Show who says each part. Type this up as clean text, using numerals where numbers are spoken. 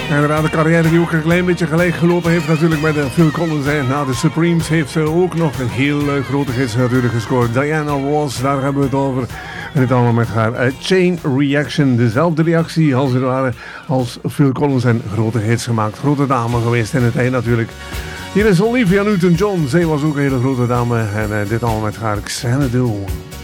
Speaker 1: Inderdaad, de carrière die ook een klein beetje gelijk gelopen heeft natuurlijk met Phil Collins. Na de Supremes heeft ze ook nog een heel grote hits natuurlijk gescoord. Diana Ross, daar hebben we het over. En dit allemaal met haar Chain Reaction. Dezelfde reactie als het ware als Phil Collins en grote hits gemaakt. Grote dame geweest in het eind natuurlijk. Hier is Olivia Newton-John. Zij was ook een hele grote dame. En dit allemaal met haar Xanadu.